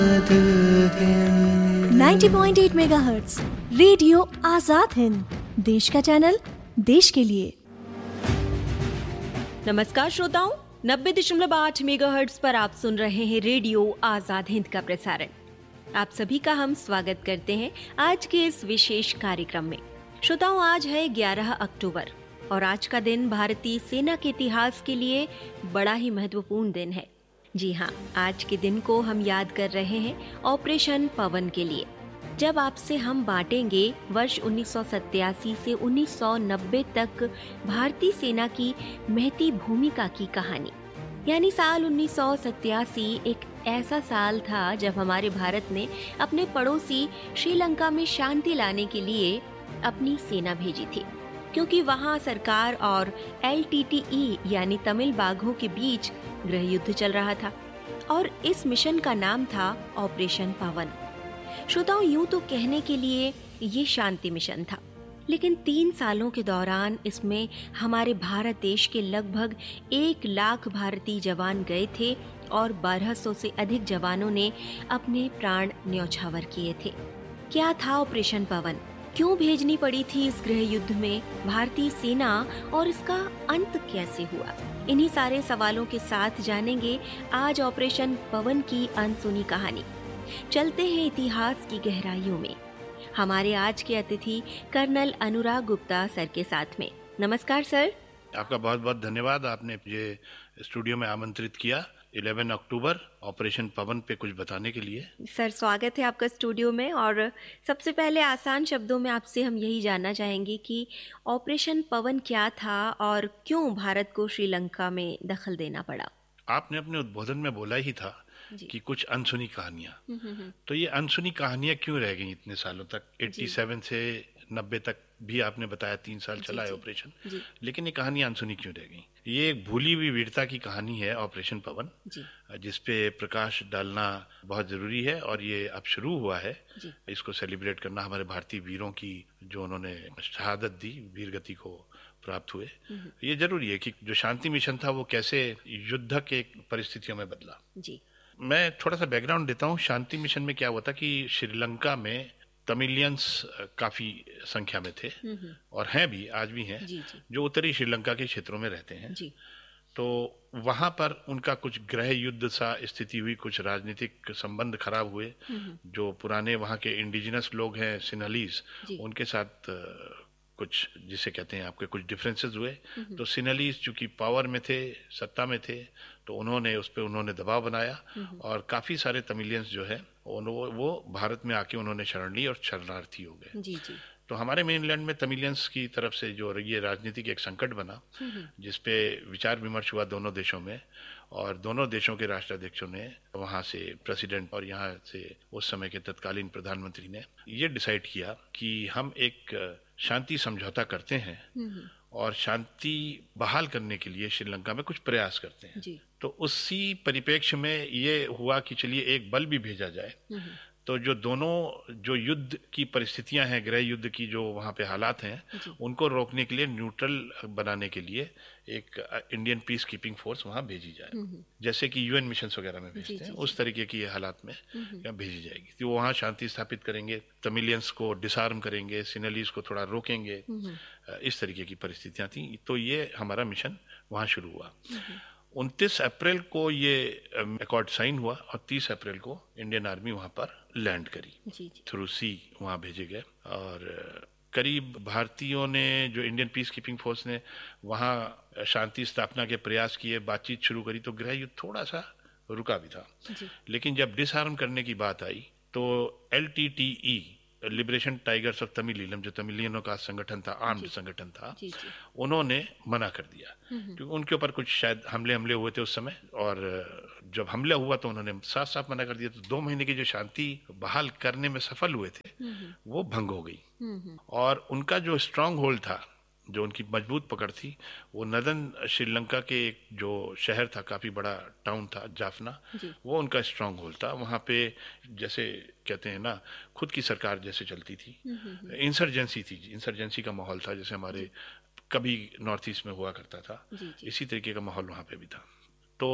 90.8 megahertz radio Azad Hind, देश का channel, देश के लिए। नमस्कार श्रोताओं, 90.8 मेगाहर्ट्ज पर आप सुन रहे हैं रेडियो आजाद हिंद का प्रसारण। आप सभी का हम स्वागत करते हैं आज के इस विशेष कार्यक्रम में। श्रोताओं, आज है 11 अक्टूबर और आज का दिन भारतीय सेना के इतिहास के लिए बड़ा ही महत्वपूर्ण दिन है। जी हाँ, आज के दिन को हम याद कर रहे हैं ऑपरेशन पवन के लिए, जब आपसे हम बांटेंगे वर्ष 1987 से 1990 तक भारतीय सेना की महती भूमिका की कहानी। यानी साल 1987 एक ऐसा साल था जब हमारे भारत ने अपने पड़ोसी श्रीलंका में शांति लाने के लिए अपनी सेना भेजी थी, क्योंकि वहां सरकार और LTTE यानी तमिल बाघों के बीच गृह युद्ध चल रहा था और इस मिशन का नाम था ऑपरेशन पवन। श्रोताओं, यूं तो कहने के लिए ये शांति मिशन था, लेकिन 3 सालों के दौरान इसमें हमारे भारत देश के लगभग 1 लाख भारतीय जवान गए थे और 1200 से अधिक जवानों ने अपने प्राण न्यौछावर किए थे। क्या था ऑपरेशन पवन? क्यों भेजनी पड़ी थी इस गृह युद्ध में भारतीय सेना और इसका अंत कैसे हुआ? इन्हीं सारे सवालों के साथ जानेंगे आज ऑपरेशन पवन की अनसुनी कहानी। चलते हैं इतिहास की गहराइयों में। हमारे आज के अतिथि कर्नल अनुराग गुप्ता सर के साथ में। नमस्कार सर। आपका बहुत बहुत धन्यवाद, आपने ये स्टूडियो में आमंत्रित किया 11 अक्टूबर ऑपरेशन पवन पे कुछ बताने के लिए। सर, स्वागत है आपका स्टूडियो में। और सबसे पहले आसान शब्दों में आपसे हम यही जानना चाहेंगे कि ऑपरेशन पवन क्या था और क्यों भारत को श्रीलंका में दखल देना पड़ा? आपने अपने उद्बोधन में बोला ही था कि कुछ अनसुनी कहानियां। तो ये अनसुनी कहानियां क्यों रह गई इतने सालों तक? 87 से 90 तक भी आपने बताया 3 साल चला है ऑपरेशन, लेकिन ये कहानी अनसुनी क्यों रह गई? ये एक भूली हुई वीरता की कहानी है ऑपरेशन पवन, जिसपे प्रकाश डालना बहुत जरूरी है और ये अब शुरू हुआ है। इसको सेलिब्रेट करना हमारे भारतीय वीरों की, जो उन्होंने शहादत दी, वीर गति को प्राप्त हुए, ये जरूरी है कि जो शांति मिशन था वो कैसे युद्ध के परिस्थितियों में बदला। मैं थोड़ा सा बैकग्राउंड देता हूँ। शांति मिशन में क्या हुआ था कि श्रीलंका में तमिलियंस काफी संख्या में थे और हैं भी, आज भी हैं, जो उत्तरी श्रीलंका के क्षेत्रों में रहते हैं। तो वहां पर उनका कुछ गृह युद्ध सा स्थिति हुई, कुछ राजनीतिक संबंध खराब हुए। जो पुराने वहां के इंडिजिनस लोग हैं, सिन्हलीज, उनके साथ कुछ, जिसे कहते हैं आपके, कुछ डिफरेंसेस हुए। तो सिन्हलीज चूंकि पावर में थे, सत्ता में थे, तो उन्होंने दबाव बनाया और काफी सारे तमिलियंस जो है वो भारत में आके उन्होंने शरण ली और शरणार्थी हो गए। तो हमारे मेनलैंड में तमिलियंस की तरफ से जो ये राजनीतिक एक संकट बना, जिसपे विचार विमर्श हुआ दोनों देशों में, और दोनों देशों के राष्ट्राध्यक्षों ने, वहां से प्रेसिडेंट और यहाँ से उस समय के तत्कालीन प्रधानमंत्री ने ये डिसाइड किया कि हम एक शांति समझौता करते हैं और शांति बहाल करने के लिए श्रीलंका में कुछ प्रयास करते हैं। तो उसी परिप्रेक्ष्य में ये हुआ कि चलिए एक बल भी भेजा जाए। तो जो युद्ध की परिस्थितियां हैं, गृह युद्ध की जो वहां पे हालात हैं, उनको रोकने के लिए, न्यूट्रल बनाने के लिए एक इंडियन पीस कीपिंग फोर्स वहां भेजी जाए, जैसे कि UN मिशंस वगैरह में भेजते हैं, उस तरीके की हालात में यहाँ भेजी जाएगी। तो वो वहाँ शांति स्थापित करेंगे, तमिलियंस को डिसआर्म करेंगे, सिन्हलीज को थोड़ा रोकेंगे, इस तरीके की परिस्थितियां थी। तो ये हमारा मिशन वहाँ शुरू हुआ। 29 अप्रैल को ये अकॉर्ड साइन हुआ और 30 अप्रैल को इंडियन आर्मी वहां पर लैंड करी, थ्रू सी वहां भेजे गए। और करीब भारतीयों ने, जो इंडियन पीस कीपिंग फोर्स ने वहां शांति स्थापना के प्रयास किए, बातचीत शुरू करी, तो गृह युद्ध थोड़ा सा रुका भी था। लेकिन जब डिसआर्म करने की बात आई तो LTTE, लिबरेशन टाइगर्स ऑफ तमिलीलम, जो तमिलियनों का संगठन था, आर्म्ड संगठन था, उन्होंने मना कर दिया, क्योंकि उनके ऊपर कुछ शायद हमले हुए थे उस समय। और जब हमला हुआ तो उन्होंने साफ साफ मना कर दिया। तो 2 महीने की जो शांति बहाल करने में सफल हुए थे, वो भंग हो गई। और उनका जो स्ट्रांग होल्ड था, जो उनकी मजबूत पकड़ थी, वो नदन श्रीलंका के एक जो शहर था, काफी बड़ा टाउन था, जाफना, वो उनका स्ट्रांग होल्ड था। वहां पे जैसे कहते हैं ना, खुद की सरकार जैसे चलती थी, इंसर्जेंसी का माहौल था, जैसे हमारे कभी नॉर्थ ईस्ट में हुआ करता था, इसी तरीके का माहौल वहां पे भी था। तो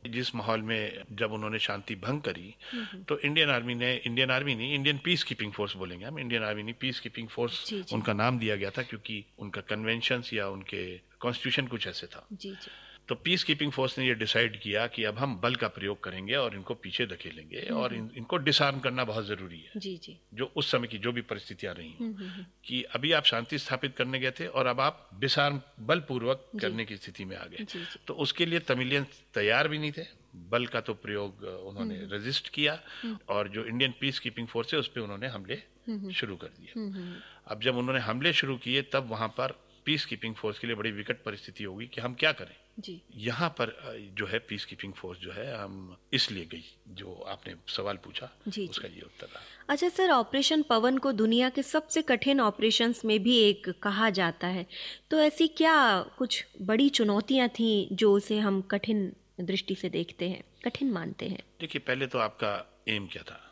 जिस माहौल में जब उन्होंने शांति भंग करी, तो इंडियन आर्मी नहीं, इंडियन पीस कीपिंग फोर्स बोलेंगे हम, इंडियन आर्मी नहीं, पीस कीपिंग फोर्स उनका नाम दिया गया था, क्योंकि उनका कन्वेंशंस या उनके कॉन्स्टिट्यूशन कुछ ऐसे था। तो पीस कीपिंग फोर्स ने ये डिसाइड किया कि अब हम बल का प्रयोग करेंगे और इनको पीछे धकेलेंगे और इनको डिसआर्म करना बहुत जरूरी है। जो उस समय की जो भी परिस्थितियां रही कि अभी आप शांति स्थापित करने गए थे और अब आप डिसआर्म बलपूर्वक करने की स्थिति में आ गए। तो उसके लिए तमिलियंस तैयार भी नहीं थे, बल का तो प्रयोग उन्होंने रेजिस्ट किया और जो इंडियन पीस कीपिंग फोर्स है उस पर उन्होंने हमले शुरू कर दिए। अब जब उन्होंने हमले शुरू किए तब वहां पर पीस कीपिंग फोर्स के लिए बड़ी विकट परिस्थिति होगी कि हम क्या करें। यहाँ पर जो है पीस कीपिंग फोर्स जो है हम इसलिए गई, जो आपने सवाल पूछा उसका ये उत्तर रहा। अच्छा सर, ऑपरेशन पवन को दुनिया के सबसे कठिन ऑपरेशंस में भी एक कहा जाता है, तो ऐसी क्या कुछ बड़ी चुनौतियां थी जो उसे हम कठिन दृष्टि से देखते हैं, कठिन मानते हैं? देखिए, पहले तो आपका एम क्या था,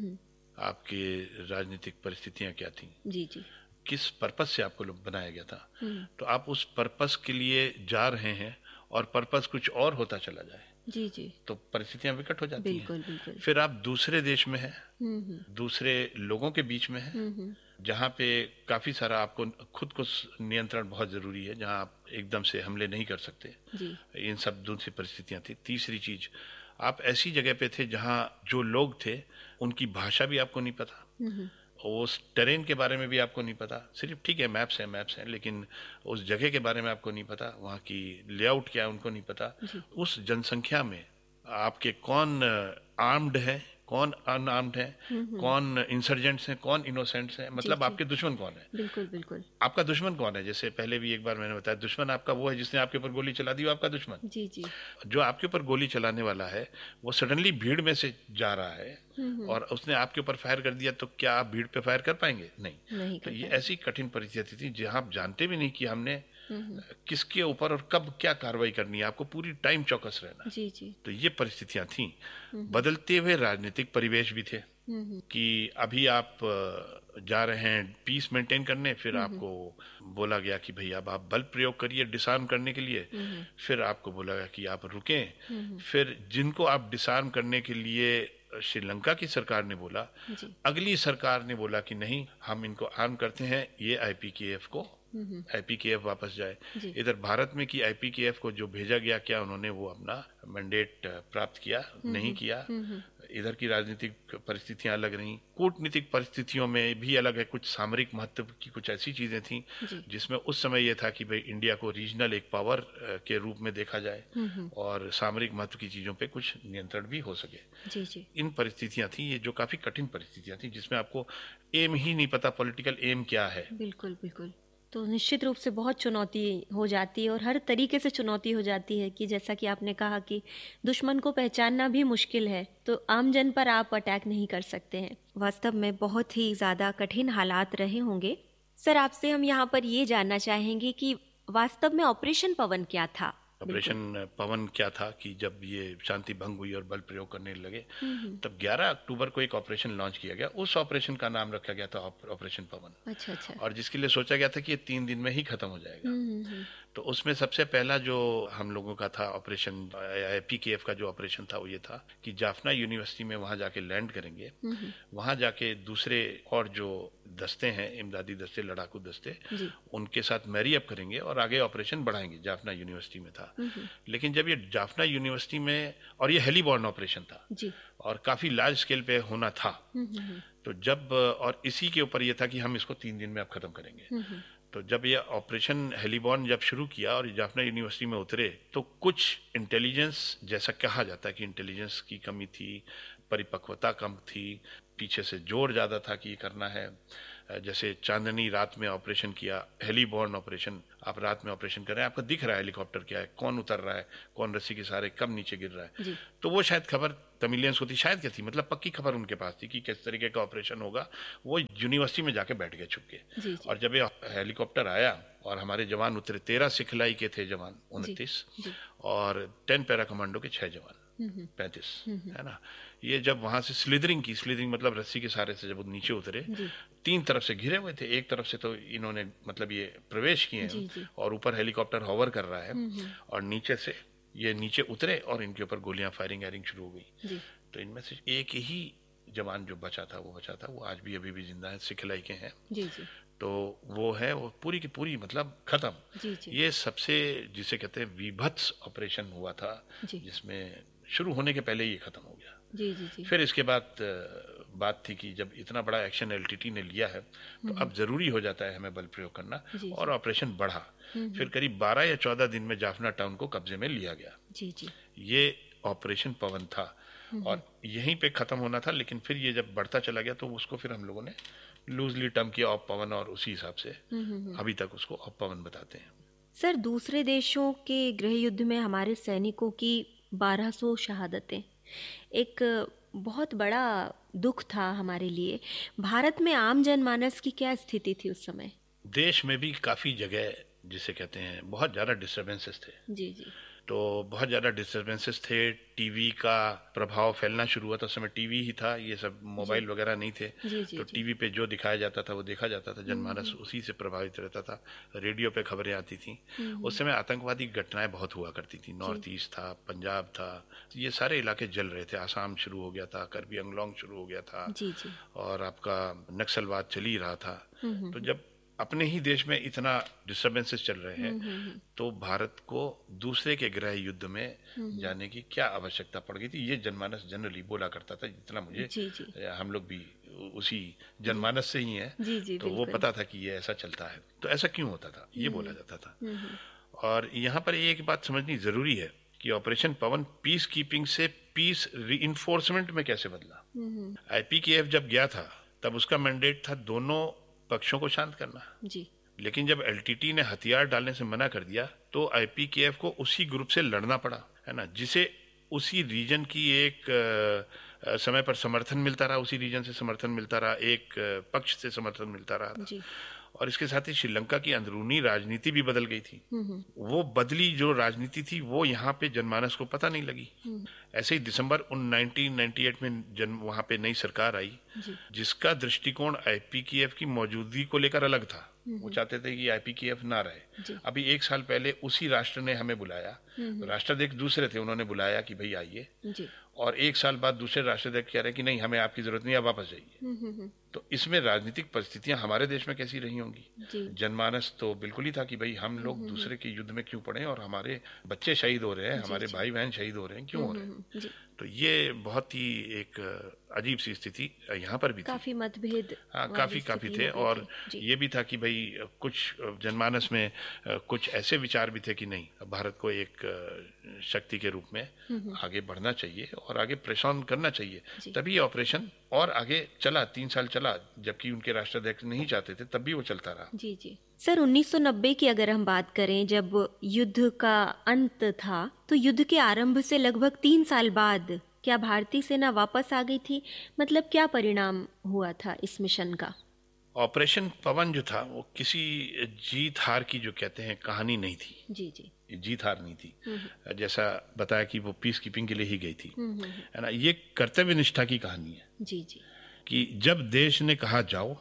आपकी राजनीतिक परिस्थितियां क्या थी, किस पर्पस से आपको बनाया गया था। तो आप उस पर्पस के लिए जा रहे हैं और पर्पस कुछ और होता चला जाए तो परिस्थितियां विकट हो जाती हैं। फिर आप दूसरे देश में हैं, दूसरे लोगों के बीच में हैं, जहाँ पे काफी सारा आपको खुद को नियंत्रण बहुत जरूरी है, जहाँ आप एकदम से हमले नहीं कर सकते। इन सब दूसरी परिस्थितियां थी। तीसरी चीज, आप ऐसी जगह पे थे जहाँ जो लोग थे उनकी भाषा भी आपको नहीं पता, उस टेरेन के बारे में भी आपको नहीं पता। सिर्फ ठीक है मैप्स हैं, लेकिन उस जगह के बारे में आपको नहीं पता, वहाँ की लेआउट क्या है उनको नहीं पता। उस जनसंख्या में आपके कौन आर्म्ड है, कौन अनआर्म्ड है, कौन इंसर्जेंट्स हैं, कौन इनोसेंट्स हैं, मतलब आपके दुश्मन कौन है। बिल्कुल आपका दुश्मन कौन है। जैसे पहले भी एक बार मैंने बताया, दुश्मन आपका वो है जिसने आपके ऊपर गोली चला दी, वो आपका दुश्मन। जो आपके ऊपर गोली चलाने वाला है वो सडनली भीड़ में से जा रहा है और उसने आपके ऊपर फायर कर दिया, तो क्या आप भीड़ पे फायर कर पाएंगे? नहीं तो ये ऐसी कठिन परिस्थिति थी जहां आप जानते भी नहीं कि हमने किसके ऊपर और कब क्या कार्रवाई करनी है, आपको पूरी टाइम चौकस रहना। तो ये परिस्थितियां थी। बदलते हुए राजनीतिक परिवेश भी थे कि अभी आप जा रहे हैं पीस मेंटेन करने, फिर आपको बोला गया कि भाई अब आप बल प्रयोग करिए डिसआर्म करने के लिए, फिर आपको बोला गया कि आप रुकें। फिर जिनको आप डिसआर्म करने के लिए श्रीलंका की सरकार ने बोला, अगली सरकार ने बोला कि नहीं, हम इनको आर्म करते हैं, ये आईपीकेएफ को आईपीकेएफ वापस जाए। इधर भारत में कि आईपीकेएफ को जो भेजा गया, क्या उन्होंने वो अपना मैंडेट प्राप्त किया? नहीं किया। इधर की राजनीतिक परिस्थितियां अलग रहीं, कूटनीतिक परिस्थितियों में भी अलग है। कुछ सामरिक महत्व की कुछ ऐसी चीजें थी जिसमें उस समय ये था कि भाई इंडिया को रीजनल एक पावर के रूप में देखा जाए और सामरिक महत्व की चीजों पे कुछ नियंत्रण भी हो सके। इन परिस्थितियां थी ये, जो काफी कठिन परिस्थितियां थी, जिसमें आपको एम ही नहीं पता, पॉलिटिकल एम क्या है। बिल्कुल। तो निश्चित रूप से बहुत चुनौती हो जाती है और हर तरीके से चुनौती हो जाती है कि जैसा कि आपने कहा कि दुश्मन को पहचानना भी मुश्किल है, तो आम जन पर आप अटैक नहीं कर सकते हैं। वास्तव में बहुत ही ज़्यादा कठिन हालात रहे होंगे। सर, आपसे हम यहाँ पर ये जानना चाहेंगे कि वास्तव में ऑपरेशन पवन क्या था? ऑपरेशन पवन क्या था कि जब ये शांति भंग हुई और बल प्रयोग करने लगे, तब 11 अक्टूबर को एक ऑपरेशन लॉन्च किया गया। उस ऑपरेशन का नाम रखा गया था ऑपरेशन पवन। अच्छा। और जिसके लिए सोचा गया था कि ये 3 दिन में ही खत्म हो जाएगा। तो उसमें सबसे पहला जो हम लोगों का था ऑपरेशन, आईपीकेएफ का जो ऑपरेशन था, वो ये था कि जाफना यूनिवर्सिटी में वहां जाके लैंड करेंगे। वहां जाके दूसरे और जो दस्ते हैं, इमदादी दस्ते, लड़ाकू दस्ते, उनके साथ मैरी अप करेंगे और आगे ऑपरेशन बढ़ाएंगे। जाफना यूनिवर्सिटी में था। लेकिन जब ये जाफना यूनिवर्सिटी में, और ये हेलीबॉर्न ऑपरेशन था और काफी लार्ज स्केल पे होना था, तो जब, और इसी के ऊपर ये था कि हम इसको 3 दिन में अब खत्म करेंगे। तो जब ये ऑपरेशन हेलीबॉर्न जब शुरू किया और जाफना यूनिवर्सिटी में उतरे, तो कुछ इंटेलिजेंस, जैसा कहा जाता है कि इंटेलिजेंस की कमी थी, परिपक्वता कम थी, पीछे से जोर ज्यादा था कि ये करना है। जैसे चांदनी रात में ऑपरेशन किया, हेलीबॉर्न ऑपरेशन, आप रात में ऑपरेशन कर रहे हैं, आपको दिख रहा है हेलीकॉप्टर क्या है, कौन उतर रहा है, कौन रस्सी के सहारे कब नीचे गिर रहा है। तो वो शायद खबर तमिलियंस को थी, शायद क्या थी, मतलब पक्की खबर उनके पास थी कि किस तरीके का ऑपरेशन होगा। वो यूनिवर्सिटी में जाके बैठ गए छुप के। और जब ये हेलीकॉप्टर आया और हमारे जवान उतरे, 13 सिखलाई के थे जवान, 29, और 10 पैरा कमांडो के 6 जवान, 35, है ना। ये जब वहां से स्लिदरिंग मतलब रस्सी के सहारे से जब नीचे उतरे, 3 तरफ से घिरे हुए थे। एक तरफ से तो इन्होंने मतलब ये प्रवेश किए हैं और ऊपर हेलीकॉप्टर हॉवर कर रहा है और नीचे से ये नीचे उतरे और इनके ऊपर गोलियां फायरिंग शुरू हो गई। तो इनमें से एक ही जवान जो बचा था वो आज भी अभी भी जिंदा है, सिखलाई के हैं। तो वो है, वो पूरी की पूरी मतलब खत्म। ये सबसे जिसे कहते हैं विभत्स ऑपरेशन हुआ था, जिसमें शुरू होने के पहले ही खत्म हो गया। फिर इसके बाद बात थी कि जब इतना बड़ा एक्शन एलटीटी ने लिया है तो अब जरूरी हो जाता है हमें बल प्रयोग करना, और ऑपरेशन बढ़ा। फिर करीब 12 या 14 दिन में जाफना टाउन को कब्जे में लिया गया। ये ऑपरेशन पवन था और यहीं पे खत्म होना था, लेकिन फिर ये जब बढ़ता चला गया तो उसको फिर हम लोगों ने लूजली टर्म किया ऑप पवन, और उसी हिसाब से अभी तक उसको ऑप पवन बताते हैं। सर, दूसरे देशों के गृह युद्ध में हमारे सैनिकों की 1200 शहादतें एक बहुत बड़ा दुख था हमारे लिए। भारत में आम जनमानस की क्या स्थिति थी उस समय? देश में भी काफी जगह जिसे कहते हैं बहुत ज्यादा डिस्टर्बेंसेस थे। तो बहुत ज्यादा डिस्टर्बेंसेस थे। टीवी का प्रभाव फैलना शुरू हुआ था। उस समय टीवी ही था, ये सब मोबाइल वगैरह नहीं थे। तो टीवी पे जो दिखाया जाता था वो देखा जाता था, जनमानस उसी से प्रभावित रहता था। रेडियो पे खबरें आती थी। उस समय आतंकवादी घटनाएं बहुत हुआ करती थी। नॉर्थ ईस्ट था, पंजाब था, ये सारे इलाके जल रहे थे। आसाम शुरू हो गया था, करबी अंगलोंग शुरू हो गया था, और आपका नक्सलवाद चल ही रहा था। तो जब अपने ही देश में इतना डिस्टर्बेंसेस चल रहे हैं तो भारत को दूसरे के गृह युद्ध में जाने की क्या आवश्यकता पड़ गई थी, ये जनमानस जनरली बोला करता था। जितना मुझे हम लोग भी उसी जनमानस से ही हैं, तो वो पता था कि ये ऐसा चलता है, तो ऐसा क्यों होता था ये बोला जाता था। और यहाँ पर एक बात समझनी जरूरी है कि ऑपरेशन पवन पीस कीपिंग से पीस रीइंफोर्समेंट में कैसे बदला। IPKF जब गया था तब उसका मैंडेट था दोनों पक्षों को शांत करना। लेकिन जब LTT ने हथियार डालने से मना कर दिया तो IPKF को उसी ग्रुप से लड़ना पड़ा, है ना, जिसे उसी रीजन की एक समय पर समर्थन मिलता रहा, उसी रीजन से समर्थन मिलता रहा, एक पक्ष से समर्थन मिलता रहा। और इसके साथ ही श्रीलंका की अंदरूनी राजनीति भी बदल गई थी। वो बदली जो राजनीति थी वो यहाँ पे जनमानस को पता नहीं लगी। ऐसे ही दिसंबर 1998 में वहाँ पे नई सरकार आई, जिसका दृष्टिकोण IPKF की मौजूदगी को लेकर अलग था। वो चाहते थे कि IPKF ना रहे। अभी 1 साल पहले उसी राष्ट्र ने हमें बुलाया, राष्ट्राध्यक्ष दूसरे थे, उन्होंने बुलाया कि भाई आइए, और 1 साल बाद दूसरे राष्ट्राध्यक्ष कह रहे हैं कि नहीं, हमें आपकी जरूरत नहीं, आप वापस जाइए। तो इसमें राजनीतिक परिस्थितियां हमारे देश में कैसी रही होंगी। जनमानस तो बिल्कुल ही था कि भाई हम लोग दूसरे के युद्ध में क्यों पड़े, और हमारे बच्चे शहीद हो रहे हैं, हमारे भाई बहन शहीद हो रहे हैं, क्यों हो रहे हैं। तो ये बहुत ही एक अजीब सी स्थिति यहाँ पर भी काफी मतभेद, हाँ, काफी थे। और ये भी था कि भाई कुछ जनमानस में कुछ ऐसे विचार भी थे कि नहीं, भारत को एक शक्ति के रूप में आगे बढ़ना चाहिए और आगे प्रेस ऑन करना चाहिए। तभी ऑपरेशन और आगे चला, 3 साल चला, जबकि उनके राष्ट्राध्यक्ष नहीं चाहते थे, तब भी वो चलता रहा। सर, 1990 की अगर हम बात करें, जब युद्ध का अंत था, तो युद्ध के आरंभ से लगभग 3 साल बाद क्या भारतीय सेना वापस आ गई थी? मतलब क्या परिणाम हुआ था इस मिशन का? ऑपरेशन पवन जो था वो किसी जीत हार की जो कहते हैं कहानी नहीं थी। जीत हार नहीं थी। जैसा बताया कि वो पीस कीपिंग के लिए ही गई थी, है ना। ये कर्तव्य निष्ठा की कहानी है। कि जब देश ने कहा जाओ,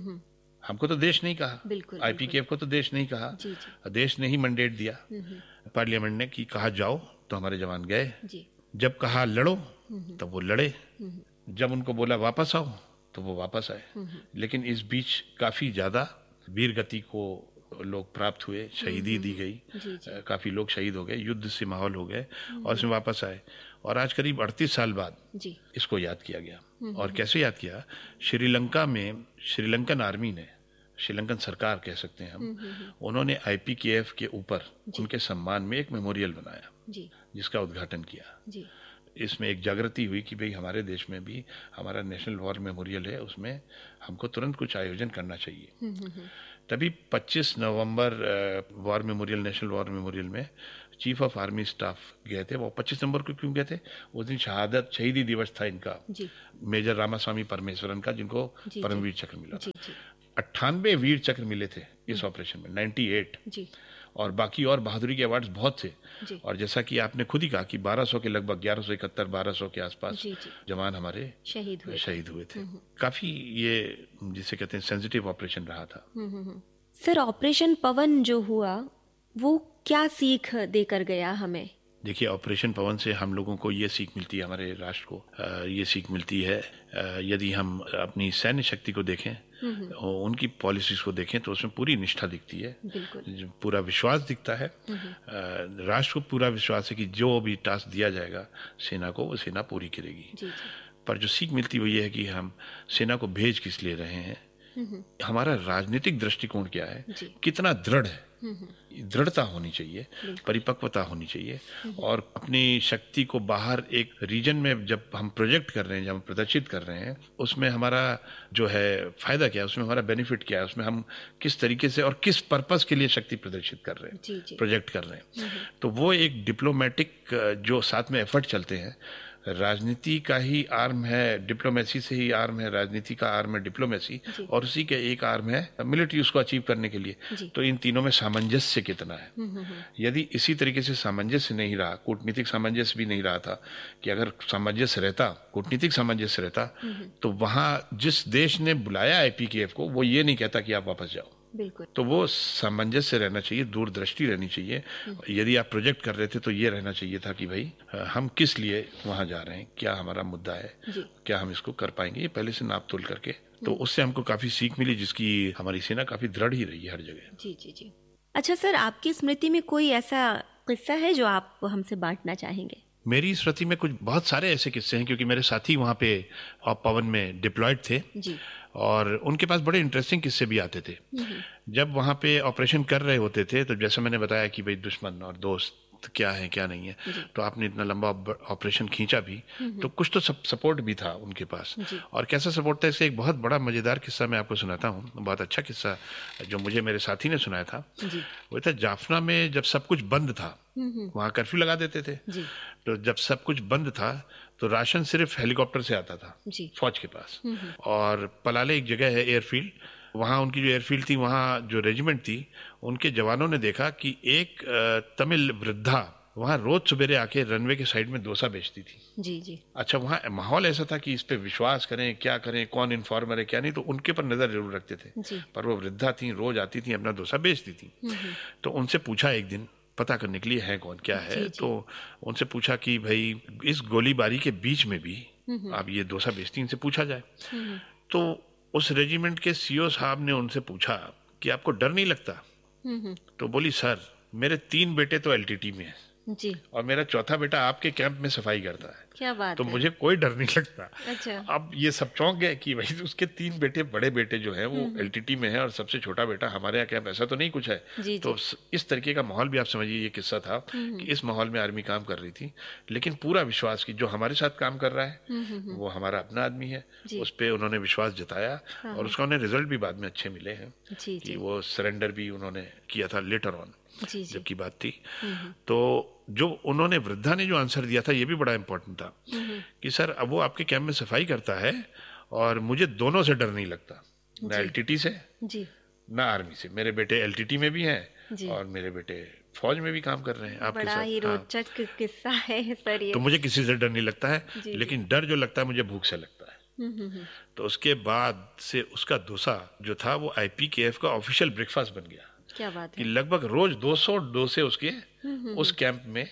हमको तो देश नहीं कहा, IPKF को तो देश नहीं कहा, देश ने ही मैंडेट दिया पार्लियामेंट ने कि कहा जाओ, तो हमारे जवान गए। जब कहा लड़ो तब वो लड़े, जब उनको बोला वापस आओ तो वो वापस आए। लेकिन इस बीच काफी ज्यादा वीर गति को लोग प्राप्त हुए, शहीदी दी गई, काफी लोग शहीद हो गए, युद्ध से माहौल हो गए, और इसमें वापस आए। और आज करीब 38 साल बाद इसको याद किया गया। और कैसे याद किया? श्रीलंका में श्रीलंकन आर्मी ने, श्रीलंकन सरकार कह सकते हैं हम, उन्होंने IPKF के ऊपर उनके सम्मान में एक मेमोरियल बनाया, जिसका उद्घाटन किया। इसमें एक जागृति हुई कि भाई हमारे देश में भी हमारा नेशनल वॉर मेमोरियल है, उसमें हमको तुरंत कुछ आयोजन करना चाहिए। तभी 25 नवंबर war memorial, national war memorial में चीफ ऑफ आर्मी स्टाफ गए थे। वो 25 नवंबर को क्यों गए थे? उस दिन शहीदी दिवस था इनका, मेजर रामास्वामी परमेश्वरन का, जिनको परमवीर चक्र मिला था। 98 वीर चक्र मिले थे इस ऑपरेशन में, 98, और बाकी और बहादुरी के अवार्ड्स बहुत थे। और जैसा कि आपने खुद ही कहा कि 1200 के लगभग 1171-1200 के आसपास जवान हमारे शहीद हुए थे। काफी ये जिसे कहते हैं सेंसिटिव ऑपरेशन रहा था। सर, ऑपरेशन पवन जो हुआ वो क्या सीख देकर गया हमें? देखिए, ऑपरेशन पवन से हम लोगों को ये सीख मिलती है, हमारे राष्ट्र को ये सीख मिलती है, यदि हम अपनी सैन्य शक्ति को देखें, उनकी पॉलिसीज को देखें तो उसमें पूरी निष्ठा दिखती है, पूरा विश्वास दिखता है। राष्ट्र को पूरा विश्वास है कि जो भी टास्क दिया जाएगा सेना को, वो सेना पूरी करेगी। पर जो सीख मिलती है वो ये है कि हम सेना को भेज किस लिए रहे हैं, हमारा राजनीतिक दृष्टिकोण क्या है, कितना दृढ़ है। दृढ़ता होनी चाहिए, परिपक्वता होनी चाहिए, और अपनी शक्ति को बाहर एक रीजन में जब हम प्रोजेक्ट कर रहे हैं, जब हम प्रदर्शित कर रहे हैं, उसमें हमारा जो है फायदा क्या है, उसमें हमारा बेनिफिट क्या है, उसमें हम किस तरीके से और किस पर्पस के लिए शक्ति प्रदर्शित कर रहे हैं, प्रोजेक्ट कर रहे हैं। तो वो एक डिप्लोमेटिक जो साथ में एफर्ट चलते हैं, राजनीति का ही आर्म है, डिप्लोमेसी से ही आर्म है, राजनीति का आर्म है डिप्लोमेसी, और उसी के एक आर्म है मिलिट्री, उसको अचीव करने के लिए। तो इन तीनों में सामंजस्य कितना है। यदि इसी तरीके से सामंजस्य नहीं रहा, कूटनीतिक सामंजस्य भी नहीं रहा था, कि अगर सामंजस्य रहता, कूटनीतिक सामंजस्य रहता, तो वहां जिस देश ने बुलाया आईपीकेएफ को, वो ये नहीं कहता कि आप वापस जाओ। बिल्कुल। तो वो सामंजस्य रहना चाहिए, दूरदृष्टि रहनी चाहिए। यदि आप प्रोजेक्ट कर रहे थे तो ये रहना चाहिए था कि भाई हम किस लिए वहां जा रहे हैं, क्या हमारा मुद्दा है, क्या हम इसको कर पाएंगे, ये पहले से नाप तोल करके। तो उससे हमको काफी सीख मिली, जिसकी हमारी सेना काफी दृढ़ ही रही है हर जगह। जी। अच्छा सर, आपकी स्मृति में कोई ऐसा किस्सा है जो आप हमसे बांटना चाहेंगे? मेरी स्मृति में कुछ बहुत सारे ऐसे किस्से हैं, क्योंकि मेरे साथी वहाँ पे पवन में डिप्लॉयड थे जी। और उनके पास बड़े इंटरेस्टिंग किस्से भी आते थे। जब वहाँ पे ऑपरेशन कर रहे होते थे, तो जैसे मैंने बताया कि भाई दुश्मन और दोस्त क्या है क्या नहीं है, तो आपने इतना लंबा ऑपरेशन खींचा भी, तो कुछ तो सपोर्ट भी था उनके पास। और कैसा सपोर्ट था, इससे एक बहुत बड़ा मजेदार किस्सा मैं आपको सुनाता हूँ, बहुत अच्छा किस्सा जो मुझे मेरे साथी ने सुनाया था। वो था जाफना में, जब सब कुछ बंद था, वहाँ कर्फ्यू लगा देते थे, तो जब सब कुछ बंद था तो राशन सिर्फ हेलीकॉप्टर से आता था फौज के पास। और पलाले एक जगह है एयरफील्ड, वहाँ उनकी जो एयरफील्ड थी, वहाँ जो रेजिमेंट थी, उनके जवानों ने देखा कि एक तमिल वृद्धा वहाँ रोज सवेरे आके रनवे के साइड में डोसा बेचती थी। जी। अच्छा, वहाँ माहौल ऐसा था कि इस पे विश्वास करें, क्या करें, कौन इन्फॉर्मर है क्या नहीं, तो उनके पर नजर जरूर रखते थे। पर वो वृद्धा थी, रोज आती थी, अपना डोसा बेचती थी। तो उनसे पूछा एक दिन, पता करने के लिए है कौन क्या है, तो उनसे पूछा कि भाई इस गोलीबारी के बीच में भी आप ये डोसा बेचती, इनसे पूछा जाए। तो उस रेजिमेंट के सीओ साहब ने उनसे पूछा कि आपको डर नहीं लगता? तो बोली, सर मेरे 3 बेटे तो एलटीटी में हैं जी, और मेरा चौथा बेटा आपके कैंप में सफाई करता है। क्या बात तो है? मुझे कोई डर नहीं लगता। अच्छा। अब ये सब चौंक गए कि भाई उसके 3 बेटे, बड़े बेटे जो है वो एलटीटी में है, और सबसे छोटा बेटा हमारे यहाँ कैंप, ऐसा तो नहीं कुछ है। तो इस तरीके का माहौल भी आप समझिए, ये किस्सा था कि इस माहौल में आर्मी काम कर रही थी, लेकिन पूरा विश्वास की जो हमारे साथ काम कर रहा है वो हमारा अपना आदमी है, उस पर उन्होंने विश्वास जताया, और उसका उन्हें रिजल्ट भी बाद में अच्छे मिले हैं कि वो सरेंडर भी उन्होंने किया था लेटर ऑन जबकि बात थी। तो जो उन्होंने, वृद्धा ने जो आंसर दिया था, ये भी बड़ा इंपॉर्टेंट था कि सर अब वो आपके कैंप में सफाई करता है और मुझे दोनों से डर नहीं लगता, ना एलटीटी से ना आर्मी से। मेरे बेटे एलटीटी में भी हैं और मेरे बेटे फौज में भी काम कर रहे हैं आपके बड़ा साथ। ही रोचक किस्सा है सर ये। तो मुझे किसी से डर नहीं लगता है, लेकिन डर जो लगता है मुझे भूख से लगता है। तो उसके बाद से उसका डोसा जो था वो आईपीकेएफ का ऑफिशियल ब्रेकफास्ट बन गया। क्या बात है? कि लगभग रोज 200 डोसे उसके उस कैंप में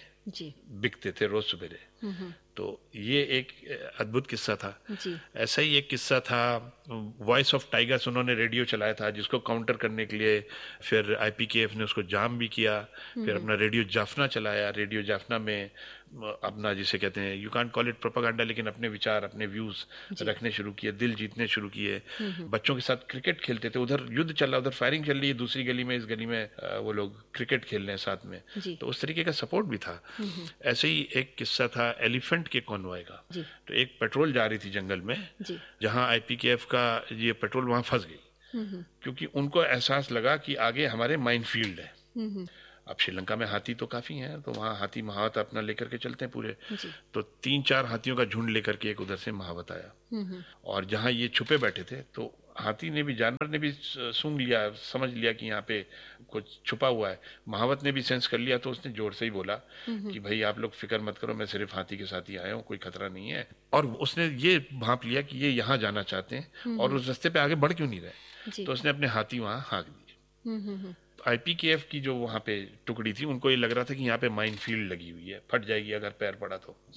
बिकते थे रोज सवेरे। तो ये एक अद्भुत किस्सा था। ऐसा ही एक किस्सा था, वॉइस ऑफ टाइगर्स उन्होंने रेडियो चलाया था, जिसको काउंटर करने के लिए फिर आईपीकेएफ ने उसको जाम भी किया। फिर अपना रेडियो जाफना चलाया, रेडियो जाफना में अपना, जिसे कहते हैं, you can't call it propaganda, लेकिन अपने विचार, अपने व्यूज रखने शुरू किए, दिल जीतने शुरू किए। बच्चों के साथ क्रिकेट खेलते थे, उधर युद्ध चल रहा, उधर फायरिंग चल रही है, दूसरी गली में, इस गली में वो लोग क्रिकेट खेल रहे हैं साथ में। तो उस तरीके का सपोर्ट भी था। ऐसे ही एक किस्सा था एलिफेंट के कॉन्वॉय का। तो एक पेट्रोल जा रही थी जंगल में, जहां आईपीकेएफ का ये पेट्रोल वहां फंस गई, क्योंकि उनको एहसास लगा कि आगे हमारे माइनफील्ड है। अब श्रीलंका में हाथी तो काफी हैं, तो वहाँ हाथी महावत अपना लेकर के चलते हैं पूरे। तो 3-4 हाथियों का झुंड लेकर के एक उधर से महावत आया, और जहाँ ये छुपे बैठे थे, तो हाथी ने भी, जानवर ने भी सूंघ लिया, समझ लिया कि यहाँ पे कुछ छुपा हुआ है। महावत ने भी सेंस कर लिया, तो उसने जोर से ही बोला कि भाई आप लोग फिक्र मत करो, मैं सिर्फ हाथी के साथ ही आया हूँ, कोई खतरा नहीं है। और उसने ये भांप लिया कि ये यहाँ जाना चाहते हैं और उस रास्ते पे आगे बढ़ क्यों नहीं रहे। तो उसने अपने हाथी वहाँ हाँक दिए। IPKF की जो वहाँ पे टुकड़ी थी, उनको ये लग रहा था कि यहाँ पे माइन फील्ड लगी हुई है, फट जाएगी अगर पैर पड़ा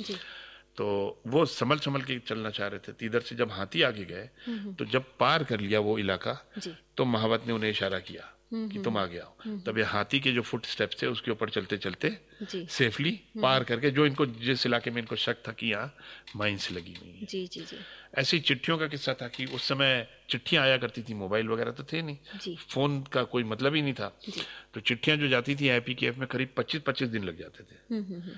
तो वो संभल के चलना चाह रहे थे। तो इधर से जब हाथी आगे गए तो जब पार कर लिया वो इलाका, तो महावत ने उन्हें इशारा किया कि तुम आगे आओ। तब ये हाथी के जो फुट स्टेप्स थे उसके ऊपर चलते चलते सेफली पार करके, जो इनको जिस इलाके में इनको शक था कि यहाँ माइंस लगी हुई है। जी जी जी। ऐसी चिट्ठियों का किस्सा था कि उस समय चिट्ठियां आया करती थी, मोबाइल वगैरह तो थे नहीं, फोन का कोई मतलब ही नहीं था। तो चिट्ठियां जो जाती थी IPKF में करीब 25-25 दिन लग जाते थे।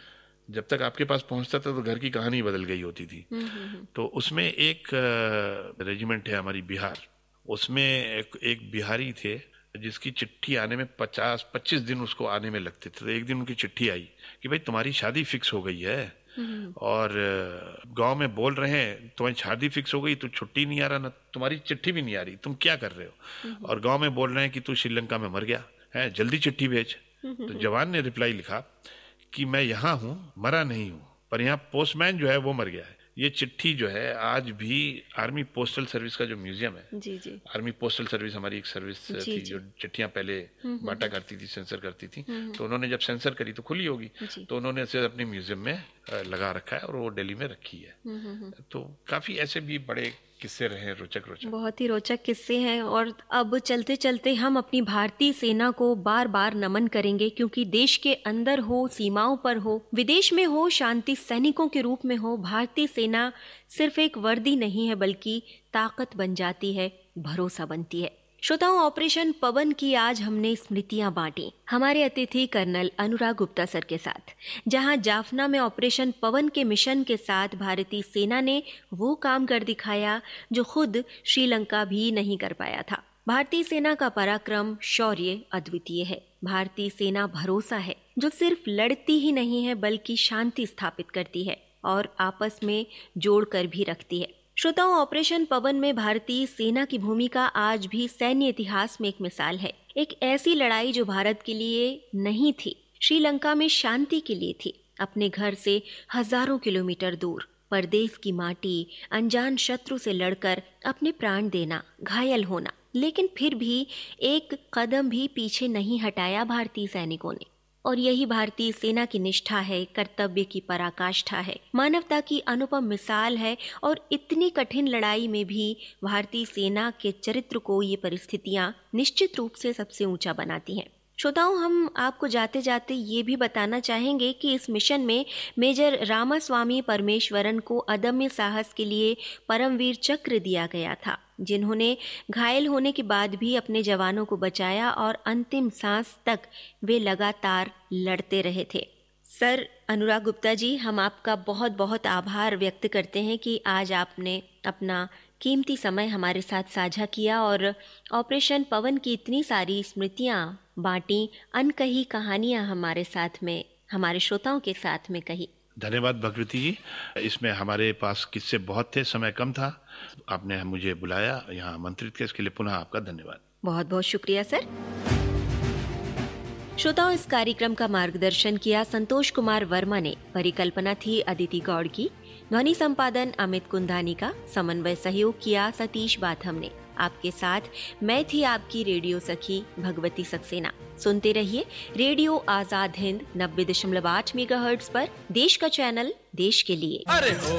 जब तक आपके पास पहुंचता था तो घर की कहानी बदल गई होती थी। तो उसमें एक रेजिमेंट है हमारी बिहार, उसमें एक बिहारी थे जिसकी चिट्ठी आने में 50-25 दिन उसको आने में लगते थे। तो एक दिन उनकी चिट्ठी आई कि भाई तुम्हारी शादी फिक्स हो गई है और गांव में बोल रहे हैं तुम्हारी शादी फिक्स हो गई, तो छुट्टी नहीं आ रहा, ना तुम्हारी चिट्ठी भी नहीं आ रही, तुम क्या कर रहे हो? और गांव में बोल रहे हैं कि तू श्रीलंका में मर गया है, जल्दी चिट्ठी भेज। तो जवान ने रिप्लाई लिखा कि मैं यहाँ हूँ, मरा नहीं हूँ, पर यहाँ पोस्टमैन जो है वो मर गया है। ये चिट्ठी जो है आज भी आर्मी पोस्टल सर्विस का जो म्यूजियम है, जी। आर्मी पोस्टल सर्विस हमारी एक सर्विस थी जो चिट्ठियां पहले बांटा करती थी, सेंसर करती थी। तो उन्होंने जब सेंसर करी तो खुली होगी, तो उन्होंने इसे अपने म्यूजियम में लगा रखा है और वो दिल्ली में रखी है। तो काफी ऐसे भी बड़े किस्से रहे, रोचक, बहुत ही रोचक किस्से हैं। और अब चलते चलते हम अपनी भारतीय सेना को बार बार नमन करेंगे, क्योंकि देश के अंदर हो, सीमाओं पर हो, विदेश में हो, शांति सैनिकों के रूप में हो, भारतीय सेना सिर्फ एक वर्दी नहीं है बल्कि ताकत बन जाती है, भरोसा बनती है। श्रोताओं, ऑपरेशन पवन की आज हमने स्मृतियां बांटी हमारे अतिथि कर्नल अनुराग गुप्ता सर के साथ, जहां जाफना में ऑपरेशन पवन के मिशन के साथ भारतीय सेना ने वो काम कर दिखाया जो खुद श्रीलंका भी नहीं कर पाया था। भारतीय सेना का पराक्रम, शौर्य अद्वितीय है। भारतीय सेना भरोसा है जो सिर्फ लड़ती ही नहीं है बल्कि शांति स्थापित करती है और आपस में जोड़ कर भी रखती है। श्रोताओं, ऑपरेशन पवन में भारतीय सेना की भूमिका आज भी सैन्य इतिहास में एक मिसाल है। एक ऐसी लड़ाई जो भारत के लिए नहीं थी, श्रीलंका में शांति के लिए थी। अपने घर से हजारों किलोमीटर दूर, परदेश की माटी, अनजान शत्रु से लड़कर अपने प्राण देना, घायल होना, लेकिन फिर भी एक कदम भी पीछे नहीं हटाया भारतीय सैनिकों ने। और यही भारतीय सेना की निष्ठा है, कर्तव्य की पराकाष्ठा है, मानवता की अनुपम मिसाल है। और इतनी कठिन लड़ाई में भी भारतीय सेना के चरित्र को ये परिस्थितियां निश्चित रूप से सबसे ऊंचा बनाती हैं। श्रोताओं, हम आपको जाते जाते ये भी बताना चाहेंगे कि इस मिशन में मेजर रामास्वामी परमेश्वरन को अदम्य साहस के लिए परमवीर चक्र दिया गया था, जिन्होंने घायल होने के बाद भी अपने जवानों को बचाया और अंतिम सांस तक वे लगातार लड़ते रहे थे। सर अनुराग गुप्ता जी, हम आपका बहुत बहुत आभार व्यक्त करते हैं कि आज आपने अपना कीमती समय हमारे साथ साझा किया और ऑपरेशन पवन की इतनी सारी स्मृतियां बांटी, अनकही कहानियां हमारे साथ में, हमारे श्रोताओं के साथ में कही। धन्यवाद भगवती जी। इसमें हमारे पास किस्से बहुत थे, समय कम था, आपने मुझे बुलाया, यहाँ आमंत्रित किया, इसके लिए पुनः आपका धन्यवाद। बहुत बहुत शुक्रिया सर। श्रोताओं, इस कार्यक्रम का मार्गदर्शन किया संतोष कुमार वर्मा ने, परिकल्पना थी अदिति गौड़ की, ध्वनि संपादन अमित कुंदानी का, समन्वय सहयोग किया सतीश बाथम ने। आपके साथ मैं थी आपकी रेडियो सखी भगवती सक्सेना। सुनते रहिए रेडियो आजाद हिंद 90.8 मेगाहर्ट्ज पर, देश का चैनल, देश के लिए।